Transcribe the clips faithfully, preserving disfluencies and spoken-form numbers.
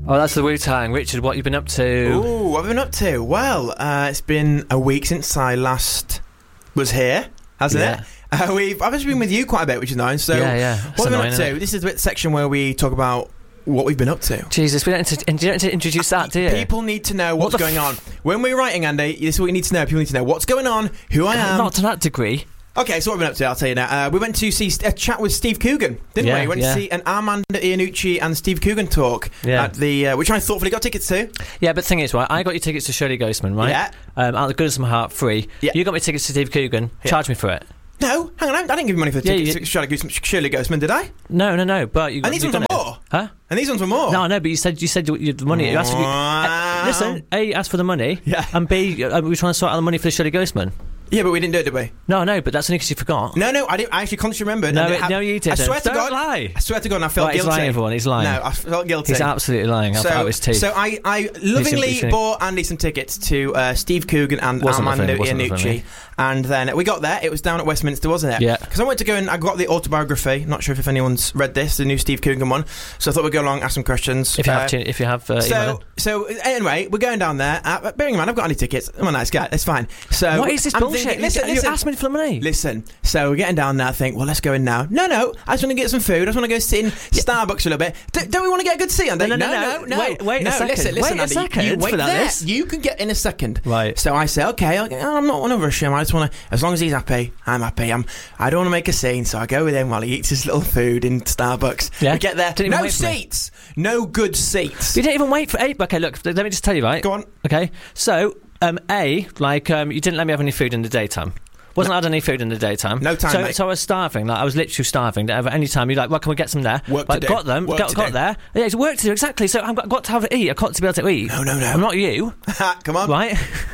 Oh, that's the Wu-Tang. Richard, what have you been up to? Ooh, what have I been up to? Well, uh, it's been a week since I last was here, hasn't Yeah. it? Uh, we've I've actually been with you quite a bit, which is nice. So, Yeah, yeah. what That's have I been annoying, up to? isn't it? This is the section where we talk about what we've been up to. Jesus, we don't need to, you don't need to introduce that, do you? People need to know What what's the going f- on. When we're writing, Andy, this is what you need to know. People need to know what's going on, who I am. Not to that degree. Okay, so what we've been up to, I'll tell you now. Uh, we went to see a chat with Steve Coogan, didn't Yeah, we? We went yeah. to see an Armando Iannucci and Steve Coogan talk, Yeah. at the uh, which I thoughtfully got tickets to. Yeah, but the thing is, right, I got you tickets to Shirley Ghostman, right? Yeah. Um, out of the goodness of my heart, free. Yeah. You got me tickets to Steve Coogan. Yeah. Charge me for it. No, hang on, I didn't give you money for the Yeah, tickets you- to Shirley Ghostman, Shirley Ghostman, did I? No, no, no, but you got And these you ones were got it. more. Huh? And these ones were more. No, no, but you said you said you, you, the money. You asked me, Wow. uh, listen, A, you asked for the money, Yeah. and B, uh, we were trying to sort out the money for the Shirley Ghostman. Yeah, but we didn't do it, did we? No, no, but that's only because you forgot. No, no, I didn't. I actually consciously remembered. No, and it- ha- no, you didn't. I swear to Don't God. lie. I swear to God, and I felt Right, he's guilty. lying, everyone. He's lying. No, I felt guilty. He's absolutely lying. I'll so, out his teeth. so I, I lovingly He's- he's- bought Andy some tickets to uh, Steve Coogan and Wasn't Armando nothing, wasn't Iannucci, nothing. and then we got there. It was down at Westminster, wasn't it? Yeah. Because I went to go and I got the autobiography. Not sure if anyone's read this, the new Steve Coogan one. So I thought we'd go along, ask some questions. if you Uh, have, to, if you have, uh, so, email so anyway, we're going down there. Uh, bearing in mind, I've got any tickets. I'm a nice guy. That's fine. So in. What is this I'm bullshit? thinking- You- listen, you listen, asked me for the money. Listen, so we're getting down there. I think, well, let's go in now. No, no, I just want to get some food. I just want to go sit in Starbucks for a little bit. D- don't we want to get a good seat, Andy? No, no, no, no, no. no. Wait- wait a no, second. Listen, listen, Wait a Andy. second You wait for that, there. this. You can get in a second. Right. So I say, okay, I'll, I'm not one of rush him. I just want to, as long as he's happy, I'm happy. I'm. I don't want to make a scene, so I go with him while he eats his little food in Starbucks. Yeah. We get there. Didn't even No wait for me. seats. No good seats. You didn't even wait for A. Okay, look, let me just tell you, right? Go on. Okay, so, um, A, like, um, you didn't let me have any food in the daytime. Wasn't allowed any food in the daytime. No time, so, mate. so I was starving. Like I was literally starving. At any time, you're like, "Well, can we get some there?" Work to like, do. got them. Work got, to got do. there. Yeah, it's work to do exactly. So I've got, got to have to eat. I've got to be able to eat. No, no, no. I'm not you, Come on. right?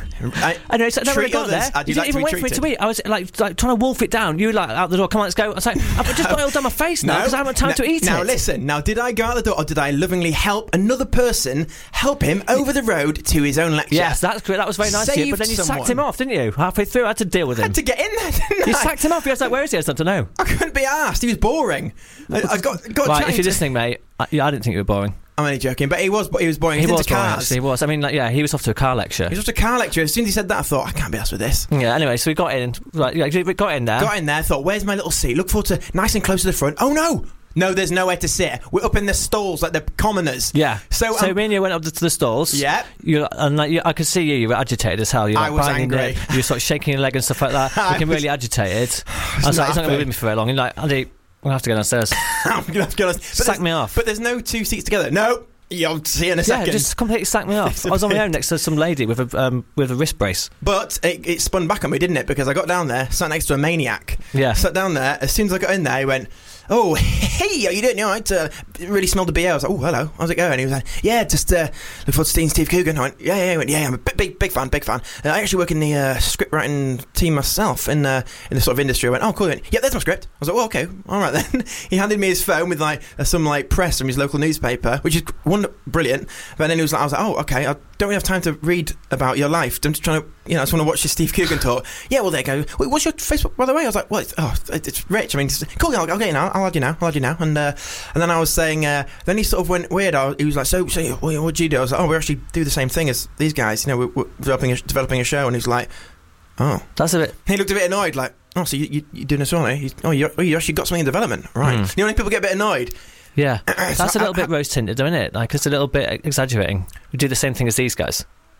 I, Anyway, so then when I treat got others there, as you you'd didn't like to even be wait for me to treated. eat. I was like, like trying to wolf it down. You were like out the door. Come on, let's go. I was like, I've just got it all down my face now because I haven't time now, to eat now it. listen, now did I go out the door or did I lovingly help another person help him over the road to his own lecture? Yes, that's great. That was very nice of you. Saved But then you someone. sacked him off, didn't you? Halfway through, I had to deal with I him. had to get in there, didn't You I? sacked him off. You was like, where is he? I said, I don't know. I couldn't be asked. He was boring. I, I got, got Right, chatting if you're to- listening, mate, I, yeah, I didn't think you were boring. I'm only joking, but he was he was boring. He He's was into boring, cars. actually, he was. I mean, like, yeah, he was off to a car lecture. He was just a car lecturer. As soon as he said that, I thought, I can't be asked with this. Yeah, anyway, so we got in. Right, yeah, we got in there. Got in there, thought, where's my little seat? Look forward to nice and close to the front. Oh, no. No, there's nowhere to sit. We're up in the stalls like the commoners. Yeah. So, So um, me and you went up to the stalls. Yeah. You and like you, I could see you. You were agitated as hell. You were I like, was banging angry. it, you were sort of shaking your leg and stuff like that. I Looking was- really agitated. I was like, he's not going to happy. be with me for very long. And like, Andy, I'm going to have to go downstairs. I'm going to have to go. But Sack there's- me off. But there's no two seats together. No. You'll see in a Yeah, second. just completely sacked me off. It's I a was on my bit- own next to some lady with a um, with a wrist brace. But it, it spun back on me, didn't it? Because I got down there, sat next to a maniac. Yeah. Sat down there. As soon as I got in there, he went, "Oh, hey, how you doing? You all right?" Uh, really smelled the beer. I was like, "Oh, hello. How's it going?" He was like, "Yeah, just uh, look forward to seeing Steve Coogan." I went, "Yeah, yeah." He went, "Yeah, I'm a big, big, big fan, big fan. Uh, I actually work in the uh, script writing team myself in uh, in the sort of industry." I went, "Oh, cool." He went, "Yeah, there's my script." I was like, "Well, okay, all right then." He handed me his phone with like uh, some like press from his local newspaper, which is one brilliant. But then he was like, "I was like, oh, okay. I don't really have time to read about your life. I'm just trying to, you know, I just want to watch this Steve Coogan talk." "Yeah, well, there you go. Wait, what's your Facebook, by the way?" I was like, "Well, it's, oh, it's Rich. I mean, it's, cool. I'll, I'll get you now. I'll add you now. I'll add you now." And uh, and then I was saying, uh, then he sort of went weird. I was, he was like, "So, so what, what do you do?" I was like, "Oh, we actually do the same thing as these guys. You know, we're, we're developing a, developing a show." And he was like, "Oh." That's a bit. He looked a bit annoyed, like, "Oh, so you, you, you're doing this on, eh? Oh, you, oh, you actually got something in development, right?" Mm. You know, when people get a bit annoyed. Yeah, So that's a little I- bit rose tinted, isn't it? Like it's a little bit exaggerating. We do the same thing as these guys.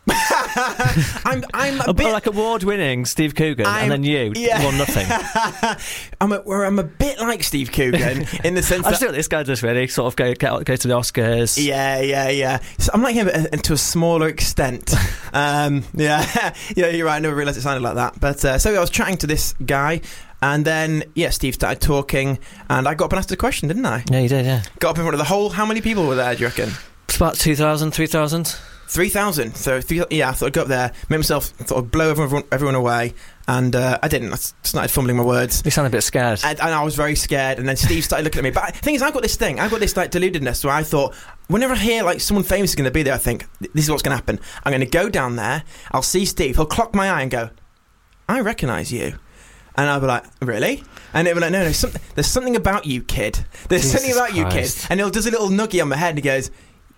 I'm, I'm a A, bit like award-winning Steve Coogan, I'm- and then you yeah. won nothing. I'm a, where I'm a bit like Steve Coogan in the sense I that see what this guy does. Really, sort of go go, go to the Oscars. yeah, yeah, yeah. So I'm like him uh, to a smaller extent. um, yeah, yeah, you're right. I never realised it sounded like that. But uh, so I was chatting to this guy, and then yeah, Steve started talking, and I got up and asked a question, didn't I? Yeah, you did. Yeah, Got up in front of the whole. How many people were there? Do you reckon? it's about two thousand, three thousand. Three thousand. So three, yeah, I thought I'd go up there, make myself sort of blow everyone, everyone away, and uh, I didn't. I started fumbling my words. You sound a bit scared. And, and I was very scared, and then Steve started looking at me. But the thing is, I've got this thing. I've got this like deludedness where I thought, whenever I hear like someone famous is going to be there, I think this is what's going to happen. I'm going to go down there. I'll see Steve. He'll clock my eye and go, "I recognise you." And I'll be like, "Really?" And he'll be like, "No, no, something, there's something about you, kid. There's Jesus something about you, kid." Christ. And he'll does a little nuggie on my head, and he goes,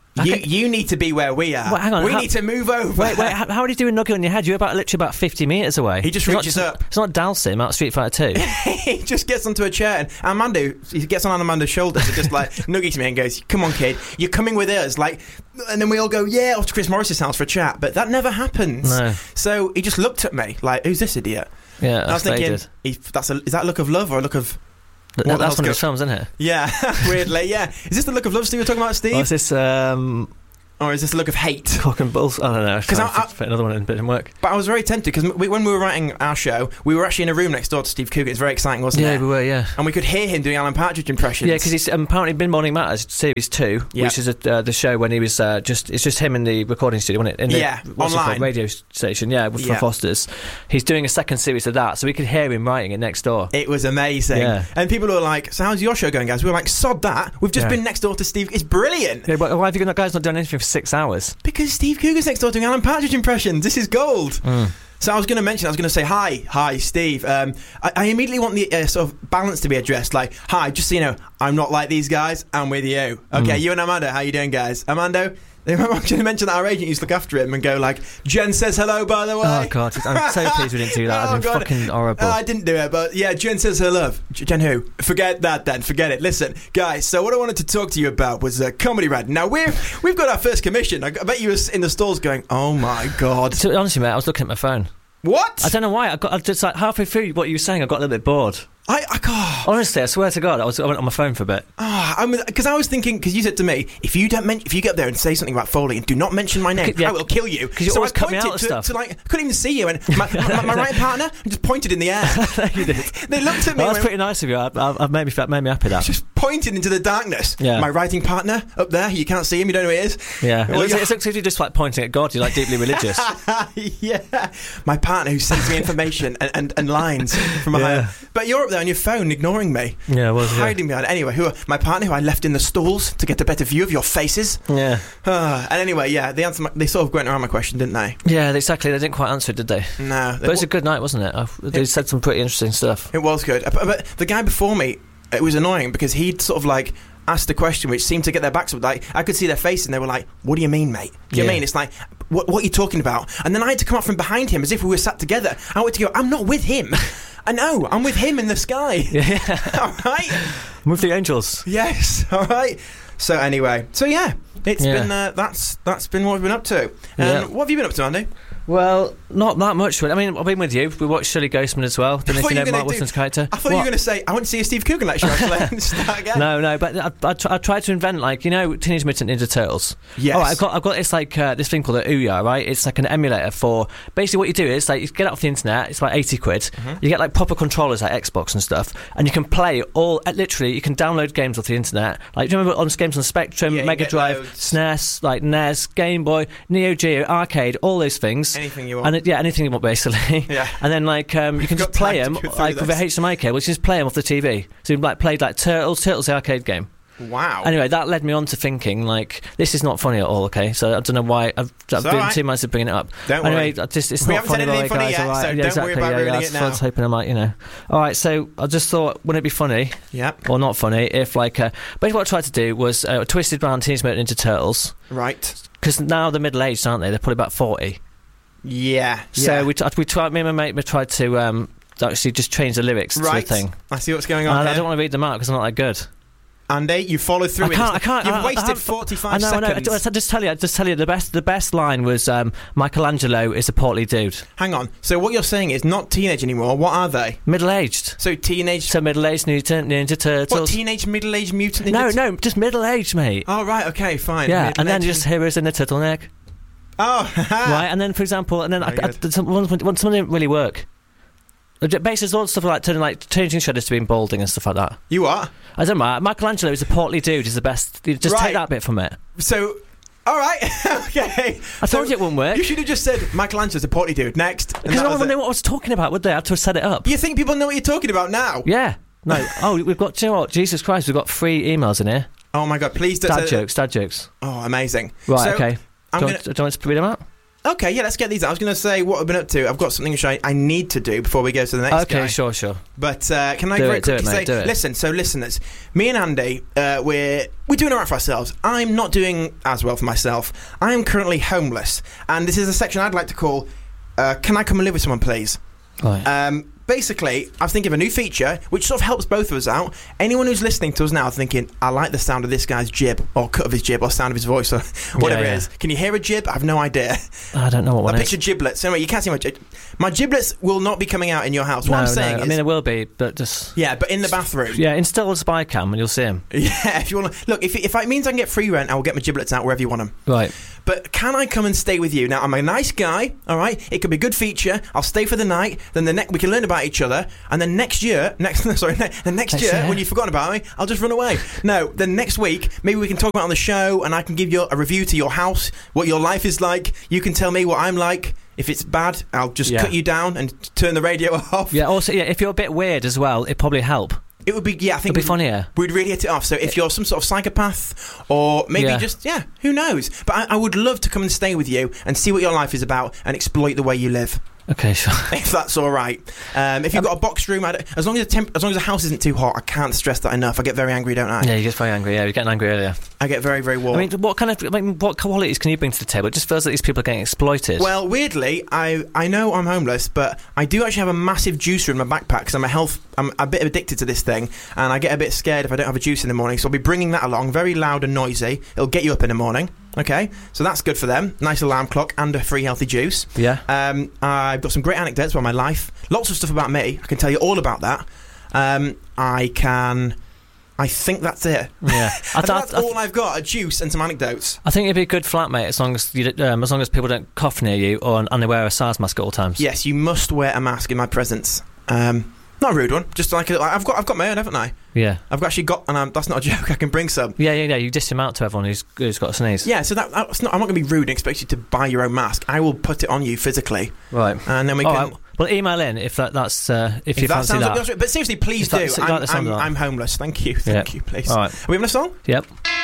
You, Okay. you need to be where we are. Wait, hang on, we how- need to move over. Wait, wait, how, how did you do a nugget on your head? You're about literally about fifty metres away. He just It's reaches not, up. It's not Dalsim out of Street Fighter two. He just gets onto a chair and Armando, he gets on Amanda's shoulders and just like nuggies me and goes, come on kid, you're coming with us, like, and then we all go, yeah, off to Chris Morris's house for a chat, but that never happens. No. So he just looked at me like, who's this idiot? Yeah, And I was that's thinking, did. he, that's a, is that a look of love or a look of Th- what the That's hell's one of go- his films, isn't it? yeah, weirdly, yeah. Is this the look of love Steve was talking about, Steve? Or is this um, Or is this a look of hate? Cock and Balls? I don't know. 'Cause I- I- Put another one in, but it didn't work. But I was very tempted because we, when we were writing our show, we were actually in a room next door to Steve Coogan. It's very exciting, wasn't Yeah, it? we were, yeah. And we could hear him doing Alan Partridge impressions. Yeah, because he's um, apparently been Morning Matters series two, Yeah. which is a, uh, the show when he was uh, just it's just him in the recording studio, wasn't it? In the, Yeah, what's it online. called, radio station, yeah, with Yeah. Foster's. He's doing a second series of that, so we could hear him writing it next door. It was amazing. Yeah. And people were like, so how's your show going, guys? We were like, sod that. We've just Yeah. been next door to Steve. It's brilliant. Yeah, why why have you got that guy's not done anything for six hours? Because Steve Coogan's next door doing Alan Partridge impressions. This is gold. Mm. So I was going to mention, I was going to say, hi, hi, Steve. Um, I, I immediately want the uh, sort of balance to be addressed. Like, hi, just so you know, I'm not like these guys. I'm with you. Okay, Mm. you and Amanda, how you doing, guys? Amando, I'm going to mention that our agent used to look after him and go like, Jen says hello, by the way. Oh god, I'm so pleased we didn't do that. Oh, I've been God. fucking horrible. Uh, I didn't do it, but yeah, Jen says her love. J- Jen who? Forget that then, forget it. Listen, guys, so what I wanted to talk to you about was uh, Comedy Rad. Now, we're, we've got our first commission. I, I bet you were in the stalls going, oh my God. So, honestly, mate, I was looking at my phone. What? I don't know why. I got I just like halfway through what you were saying, I got a little bit bored. I, I can't. Honestly, I swear to God, I was I went on my phone for a bit. Ah, I'm because I was thinking because you said to me if you don't men- if you get up there and say something about Foley and do not mention my name, Yeah. I will kill you. 'Cause you so always I cut me pointed out of to, stuff. to like I couldn't even see you and my, my, my right partner and just pointed in the air. You did. They looked at me. Well, and that's went, pretty nice of you. I, I, I've made me that made me happy. That. just pointed into the darkness. Yeah. My writing partner up there. You can't see him. You don't know who he is. Yeah, it Well, looks, you're- it looks like you're just like pointing at God. You're like deeply religious. yeah, my partner who sends me information and, and, and lines from a Yeah. higher. But you're up there on your phone ignoring me. Yeah, it was. Yeah. Hiding behind. Anyway, who my partner who I left in the stalls to get a better view of your faces. Yeah, Uh, and anyway, yeah, the answer. They sort of went around my question, didn't they? yeah, exactly. They didn't quite answer it, did they? No, But it was a good night, wasn't it? I, they said some pretty interesting stuff. it was good. But, but the guy before me, it was annoying because he'd sort of like asked a question which seemed to get their backs up. Like I could see their face, and they were like, "What do you mean, mate? Do you Yeah. mean?" It's like, "What? What are you talking about?" And then I had to come up from behind him as if we were sat together. I wanted to go, "I'm not with him." I know, I'm with him in the sky. Yeah, All right. with the angels. Yes. All right. So anyway, so yeah, it's Yeah. been uh, that's that's been what we've been up to. And Yeah. what have you been up to, Andy? Well, not that much. I mean, I've been with you. We watched Shirley Ghostman as well. Don't know I if thought you you know were Mark gonna do- Wilson's character. I thought you What? were going to say, I went to see a Steve Coogan lecture actually. Start again. No, no, but I, I, tr- I tried to invent like you know Teenage Mutant Ninja Turtles. Yes. Oh, I've got I've got this like uh, this thing called a Ouya, right? It's like an emulator for basically what you do is like you get it off the internet. It's like eighty quid. Mm-hmm. You get like proper controllers like Xbox and stuff, and you can play all uh, literally. You can download games off the internet. Like do you remember on games on Spectrum, Yeah, you Mega get Drive, loads. S N E S, like N E S, Game Boy, Neo Geo, Arcade, all those things. Anything you want. And it, yeah, anything you want basically. Yeah. And then like um, you can Got just play time them to go through like with a this. H D M I cable, which is play them off the T V. So you like played like Turtles, Turtles the arcade game. Wow. Anyway, that led me on to thinking like this is not funny at all. Okay, so I don't know why I've, I've been alright. two months of bringing it up. Don't anyway, worry. I just it's We not haven't said funny, anything by the way, funny guys. yet, all right. so yeah, don't exactly. worry about yeah, ruining yeah, it that's now. what I was hoping I might, you know. All right, so I just thought, wouldn't it be funny Yep. or not funny if like uh, basically what I tried to do was uh, twisted around Teenage Mutant Ninja Turtles Right. because now they're middle aged, aren't they? They're probably about forty. Yeah. So yeah. we t- we tried. Me and my mate we tried to um, actually just change the lyrics right. to the thing. I see what's going on And here. I don't want to read them out because I'm not that good. Andy, you followed through I with can't. this. I can't. You've I, I wasted haven't- forty-five I know. I know. seconds. I, I just tell you. I just tell you. The best. The best line was um, Michelangelo is a portly dude, Hang on. So what you're saying is not teenage anymore. What are they? middle aged. So teenage. So middle aged mutant ninja what turtles. teenage middle-aged mutant? no, ninja- no, just middle aged, mate. Oh right. Okay. Fine. yeah, and then Middle-aged just heroes in the turtleneck, Oh. right? And then, for example, and then I, Very I, good. did some, one, one, some didn't really work. Basically, all stuff like turning like changing shadows to being balding and stuff like that. You are. I don't know. Michelangelo is a portly dude. Is the best. You just Right. take that bit from it. So. All right. Okay. I So told you it wouldn't work. You should have just said Michelangelo's a portly dude. Next. And Because that no was one it. knew what I was talking about, would they? I had to have set it up. You think people know what you're talking about now? Yeah. No. Oh, we've got, do you know what? Jesus Christ, we've got three emails in here. Oh my god! Please don't Dad say jokes, dad jokes. Oh, amazing. Right, So, okay. I'm do, you gonna. want, do you want us to read them out? Okay, yeah, let's get these out. I was going to say what I've been up to. I've got something which I, I need to do before we go to the next Okay, guy. sure, sure. But uh, can I do very it, do quickly it, mate, say, do it. listen, so listeners, me and Andy, uh, we're we're doing all right for ourselves. I'm not doing as well for myself. I am currently homeless, and this is a section I'd like to call, uh, Can I Come and Live With Someone, Please? Right. Um, basically, I was thinking of a new feature which sort of helps both of us out. Anyone who's listening to us now thinking, I like the sound of this guy's jib, or cut of his jib, or sound of his voice, or whatever Yeah, yeah. it is. Can you hear a jib? I have no idea. I don't know what one I is. picture giblets. Anyway, you can't see my gi- my giblets will not be coming out in your house. What no, I'm saying no. is, I mean, it will be, but just yeah, but in the bathroom. yeah, install a spy cam and you'll see him. Yeah, if you want to look, if if it means I can get free rent, I will get my giblets out wherever you want them. Right. But can I come and stay with you? Now, I'm a nice guy, all right? It could be a good feature. I'll stay for the night. Then the next we can learn about each other. And then next year, next sorry, ne- the next, Next year, year. when you've forgotten about me, I'll just run away. No, then next week, maybe we can talk about it on the show, and I can give you a review to your house, what your life is like. You can tell me what I'm like. If it's bad, I'll just Yeah. cut you down and turn the radio off. Yeah. Also, yeah, if you're a bit weird as well, it'd probably help. It would be, yeah, I think It'd be we'd- funnier. We'd really hit it off. So if you're some sort of psychopath, or maybe Yeah. just, yeah, who knows? But I, I would love to come and stay with you and see what your life is about and exploit the way you live, Okay, sure. if that's all right. Um, if you've got a box room, I don't- as long as the temp, as long as the house isn't too hot, I can't stress that enough. I get very angry, don't I? Yeah, you get very angry. Yeah, you're getting angry earlier. I get very, very warm. I mean, what kind of, I mean, what qualities can you bring to the table? It just feels like these people are getting exploited. Well, weirdly, I, I know I'm homeless, but I do actually have a massive juicer in my backpack because I'm a health I'm a bit addicted to this thing, and I get a bit scared if I don't have a juice in the morning. So I'll be bringing that along, very loud and noisy. It'll get you up in the morning. Okay, so that's good for them. Nice alarm clock and a free healthy juice. Yeah. Um, I've got some great anecdotes about my life. Lots of stuff about me. I can tell you all about that. Um, I can. I think that's it. Yeah. I I, think th- that's I, th- all I've got: a juice and some anecdotes. I think it'd be a good flatmate as long as you, um, as long as people don't cough near you or and they wear a SARS mask at all times. Yes, you must wear a mask in my presence. Um, not a rude one. Just like a, I've got, I've got my own, haven't I? Yeah. I've actually got, and I'm, that's not a joke. I can bring some. Yeah, yeah, yeah. You dish them out to everyone who's who's got a sneeze. Yeah, so that, that's not. I'm not going to be rude and expect you to buy your own mask. I will put it on you physically, Right. and then we All can. right. Well, email in if that, that's uh, if, If you that fancy sounds that. like, but seriously, please If that- do. so you I'm, like the sound I'm, of that? I'm homeless. Thank you. Thank Yeah. you, please. All right. Are we having a song? Yep.